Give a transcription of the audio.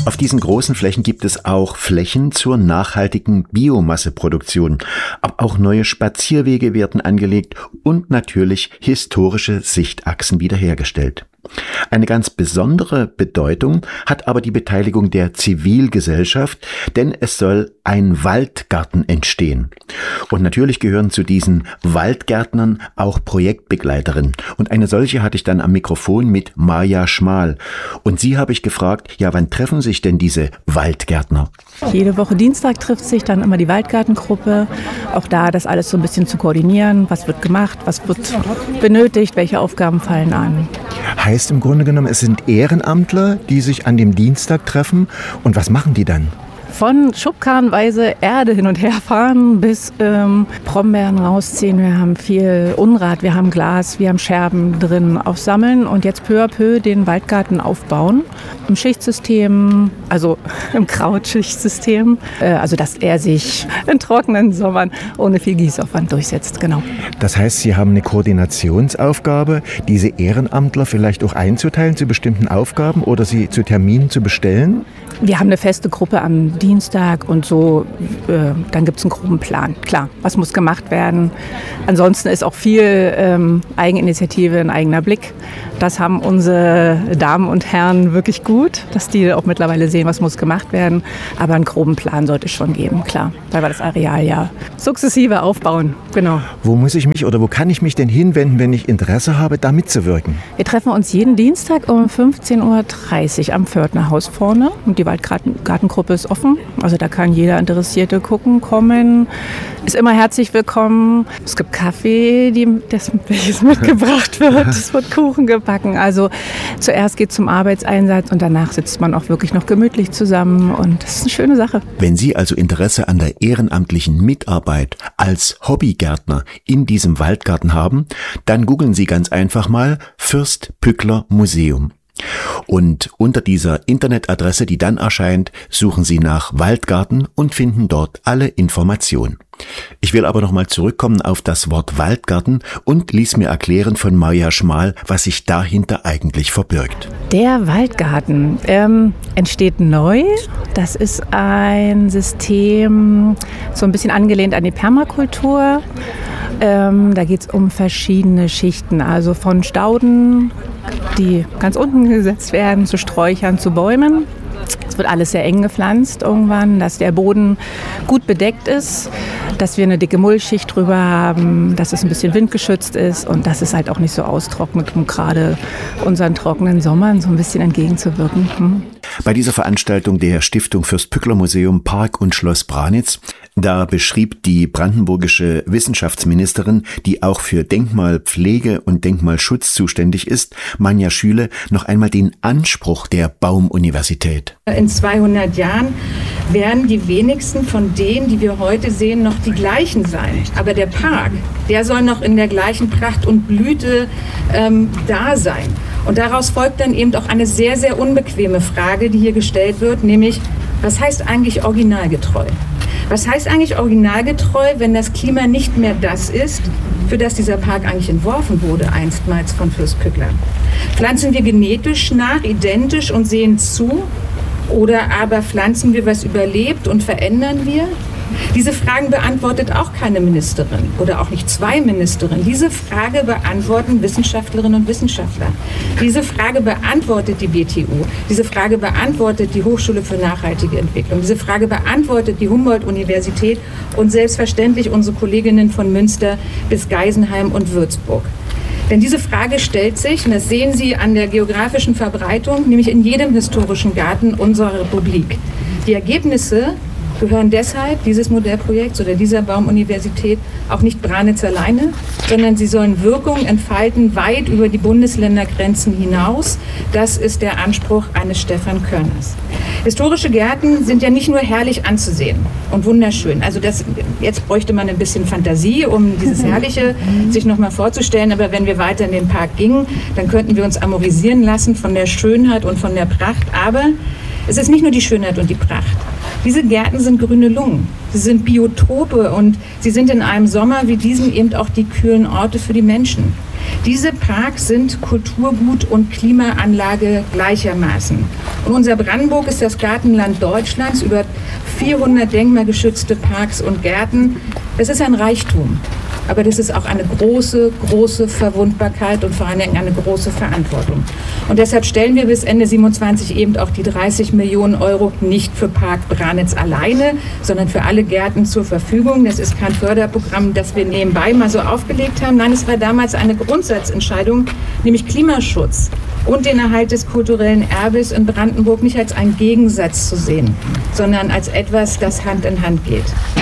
Auf diesen großen Flächen gibt es auch Flächen zur nachhaltigen Biomasseproduktion. Aber auch neue Spazierwege werden angelegt und natürlich historische Sichtachsen wiederhergestellt. Eine ganz besondere Bedeutung hat aber die Beteiligung der Zivilgesellschaft, denn es soll ein Waldgarten entstehen. Und natürlich gehören zu diesen Waldgärtnern auch Projektbegleiterinnen. Und eine solche hatte ich dann am Mikrofon mit Maja Schmal. Und sie habe ich gefragt, ja, wann treffen sich denn diese Waldgärtner? Jede Woche Dienstag trifft sich dann immer die Waldgartengruppe. Auch da das alles so ein bisschen zu koordinieren. Was wird gemacht, was wird benötigt, welche Aufgaben fallen an. Heißt im Grunde genommen, es sind Ehrenamtler, die sich an dem Dienstag treffen. Und was machen die dann? Von schubkarrenweise Erde hin und her fahren bis Brombeeren rausziehen. Wir haben viel Unrat, wir haben Glas, wir haben Scherben drin aufsammeln und jetzt peu à peu den Waldgarten aufbauen. Im Schichtsystem, also im Krautschichtsystem, also dass er sich in trockenen Sommern ohne viel Gießaufwand durchsetzt, genau. Das heißt, Sie haben eine Koordinationsaufgabe, diese Ehrenamtler vielleicht auch einzuteilen zu bestimmten Aufgaben oder sie zu Terminen zu bestellen? Wir haben eine feste Gruppe am Dienstag und so, dann gibt es einen groben Plan. Klar, was muss gemacht werden. Ansonsten ist auch viel Eigeninitiative, ein eigener Blick. Das haben unsere Damen und Herren wirklich gut, dass die auch mittlerweile sehen, was muss gemacht werden. Aber einen groben Plan sollte es schon geben, klar, weil wir das Areal ja sukzessive aufbauen. Genau. Wo muss ich mich oder wo kann ich mich denn hinwenden, wenn ich Interesse habe, da mitzuwirken? Wir treffen uns jeden Dienstag um 15.30 Uhr am Pförtnerhaus vorne und die Waldgartengruppe ist offen. Also da kann jeder Interessierte gucken, kommen, ist immer herzlich willkommen. Es gibt Kaffee, welches mitgebracht wird. Es wird Kuchen gebacken. Also zuerst geht es zum Arbeitseinsatz und danach sitzt man auch wirklich noch gemütlich zusammen und das ist eine schöne Sache. Wenn Sie also Interesse an der ehrenamtlichen Mitarbeit als Hobbygärtner in diesem Waldgarten haben, dann googeln Sie ganz einfach mal Fürst-Pückler Museum. Und unter dieser Internetadresse, die dann erscheint, suchen Sie nach Waldgarten und finden dort alle Informationen. Ich will aber nochmal zurückkommen auf das Wort Waldgarten und ließ mir erklären von Maja Schmal, was sich dahinter eigentlich verbirgt. Der Waldgarten entsteht neu. Das ist ein System, so ein bisschen angelehnt an die Permakultur. Da geht es um verschiedene Schichten, also von Stauden, die ganz unten gesetzt werden, zu Sträuchern, zu Bäumen. Es wird alles sehr eng gepflanzt irgendwann, dass der Boden gut bedeckt ist, dass wir eine dicke Mullschicht drüber haben, dass es ein bisschen windgeschützt ist und dass es halt auch nicht so austrocknet, um gerade unseren trockenen Sommern so ein bisschen entgegenzuwirken. Bei dieser Veranstaltung der Stiftung Fürst-Pückler Museum Park und Schloss Branitz, da beschrieb die brandenburgische Wissenschaftsministerin, die auch für Denkmalpflege und Denkmalschutz zuständig ist, Manja Schüle, noch einmal den Anspruch der Baumuniversität. In 200 Jahren werden die wenigsten von denen, die wir heute sehen, noch die gleichen sein. Aber der Park, der soll noch in der gleichen Pracht und Blüte da sein. Und daraus folgt dann eben auch eine sehr, sehr unbequeme Frage, die hier gestellt wird, nämlich, was heißt eigentlich originalgetreu? Was heißt eigentlich originalgetreu, wenn das Klima nicht mehr das ist, für das dieser Park eigentlich entworfen wurde, einstmals von Fürst Pückler? Pflanzen wir genetisch nach, identisch und sehen zu? Oder aber pflanzen wir, was überlebt und verändern wir? Diese Fragen beantwortet auch keine Ministerin oder auch nicht zwei Ministerinnen. Diese Frage beantworten Wissenschaftlerinnen und Wissenschaftler. Diese Frage beantwortet die BTU. Diese Frage beantwortet die Hochschule für nachhaltige Entwicklung. Diese Frage beantwortet die Humboldt-Universität und selbstverständlich unsere Kolleginnen von Münster bis Geisenheim und Würzburg. Denn diese Frage stellt sich, und das sehen Sie an der geografischen Verbreitung, nämlich in jedem historischen Garten unserer Republik. Die Ergebnisse gehören deshalb dieses Modellprojekts oder dieser Baumuniversität auch nicht Branitz alleine, sondern sie sollen Wirkung entfalten weit über die Bundesländergrenzen hinaus. Das ist der Anspruch eines Stefan Körners. Historische Gärten sind ja nicht nur herrlich anzusehen und wunderschön. Also jetzt bräuchte man ein bisschen Fantasie, um dieses Herrliche sich nochmal vorzustellen. Aber wenn wir weiter in den Park gingen, dann könnten wir uns amorisieren lassen von der Schönheit und von der Pracht. Aber es ist nicht nur die Schönheit und die Pracht. Diese Gärten sind grüne Lungen, sie sind Biotope und sie sind in einem Sommer wie diesem eben auch die kühlen Orte für die Menschen. Diese Parks sind Kulturgut und Klimaanlage gleichermaßen. Und unser Brandenburg ist das Gartenland Deutschlands, über 400 denkmalgeschützte Parks und Gärten. Das ist ein Reichtum. Aber das ist auch eine große, große Verwundbarkeit und vor allen Dingen eine große Verantwortung. Und deshalb stellen wir bis Ende 27 eben auch die 30 Millionen Euro nicht für Park Branitz alleine, sondern für alle Gärten zur Verfügung. Das ist kein Förderprogramm, das wir nebenbei mal so aufgelegt haben. Nein, es war damals eine Grundsatzentscheidung, nämlich Klimaschutz und den Erhalt des kulturellen Erbes in Brandenburg nicht als einen Gegensatz zu sehen, sondern als etwas, das Hand in Hand geht.